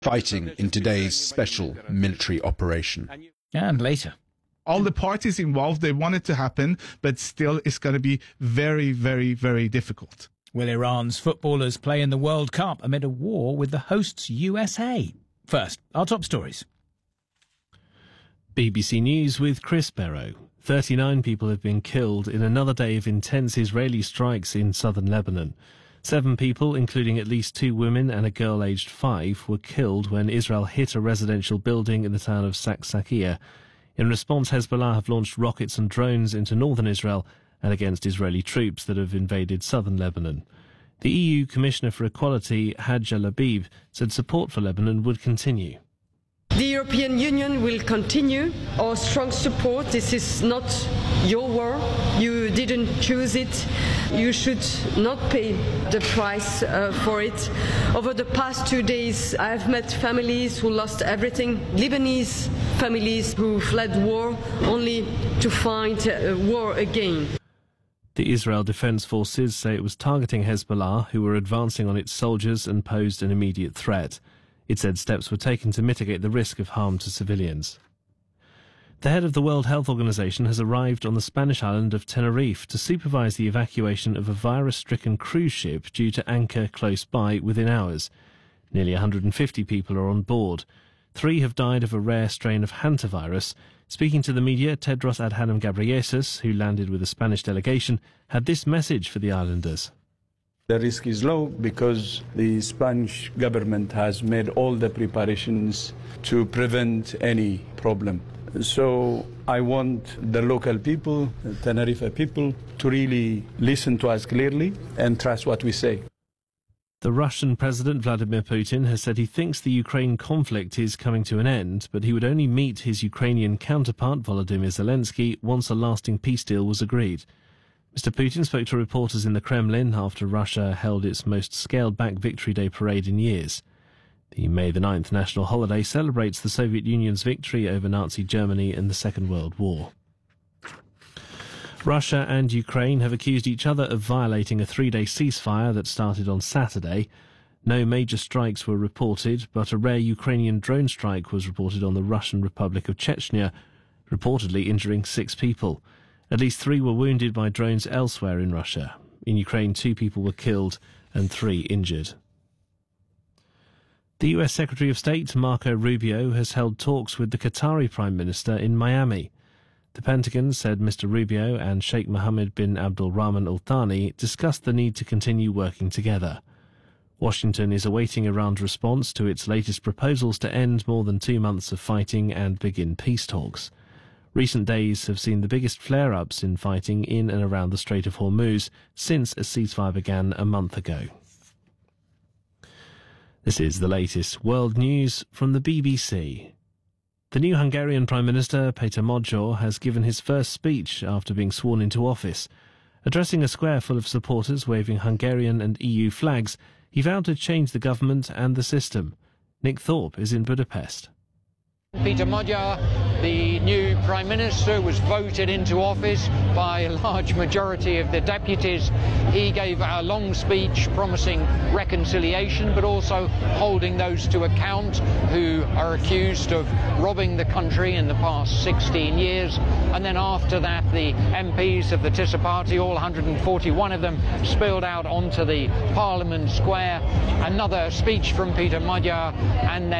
fighting in today's special military operation. And later. All the parties involved, they want it to happen, but still it's going to be very, very, very difficult. Will Iran's footballers play in the World Cup amid a war with the hosts USA? First, our top stories. BBC News with Chris Barrow. 39 people have been killed in another day of intense Israeli strikes in southern Lebanon. 7 people, including at least 2 women and a girl aged 5, were killed when Israel hit a residential building in the town of Saksakia. In response, Hezbollah have launched rockets and drones into northern Israel and against Israeli troops that have invaded southern Lebanon. The EU Commissioner for Equality, Hadja Labib, said support for Lebanon would continue. The European Union will continue our strong support. This is not your war. You didn't choose it. You should not pay the price for it. Over the past 2 days, I have met families who lost everything, Lebanese families who fled war only to find war again. The Israel Defense Forces say it was targeting Hezbollah, who were advancing on its soldiers and posed an immediate threat. It said steps were taken to mitigate the risk of harm to civilians. The head of the World Health Organization has arrived on the Spanish island of Tenerife to supervise the evacuation of a virus-stricken cruise ship due to anchor close by within hours. Nearly 150 people are on board. 3 have died of a rare strain of hantavirus. Speaking to the media, Tedros Adhanom Ghebreyesus, who landed with a Spanish delegation, had this message for the islanders. The risk is low because the Spanish government has made all the preparations to prevent any problem. So I want the local people, the Tenerife people, to really listen to us clearly and trust what we say. The Russian President Vladimir Putin has said he thinks the Ukraine conflict is coming to an end, but he would only meet his Ukrainian counterpart Volodymyr Zelensky once a lasting peace deal was agreed. Mr. Putin spoke to reporters in the Kremlin after Russia held its most scaled-back Victory Day parade in years. The May the 9th national holiday celebrates the Soviet Union's victory over Nazi Germany in the Second World War. Russia and Ukraine have accused each other of violating a 3-day ceasefire that started on Saturday. No major strikes were reported, but a rare Ukrainian drone strike was reported on the Russian Republic of Chechnya, reportedly injuring 6 people. At least 3 were wounded by drones elsewhere in Russia. In Ukraine, 2 people were killed and 3 injured. The US Secretary of State, Marco Rubio, has held talks with the Qatari Prime Minister in Miami. The Pentagon said Mr. Rubio and Sheikh Mohammed bin Abdul Rahman Al Thani discussed the need to continue working together. Washington is awaiting Iran's response to its latest proposals to end more than 2 months of fighting and begin peace talks. Recent days have seen the biggest flare-ups in fighting in and around the Strait of Hormuz since a ceasefire began a month ago. This is the latest world news from the BBC. The new Hungarian Prime Minister, Péter Magyar, has given his first speech after being sworn into office. Addressing a square full of supporters waving Hungarian and EU flags, he vowed to change the government and the system. Nick Thorpe is in Budapest. Péter Magyar, the new Prime Minister, was voted into office by a large majority of the deputies. He gave a long speech promising reconciliation, but also holding those to account who are accused of robbing the country in the past 16 years. And then after that, the MPs of the Tisza Party, all 141 of them, spilled out onto the Parliament Square. Another speech from Péter Magyar, and then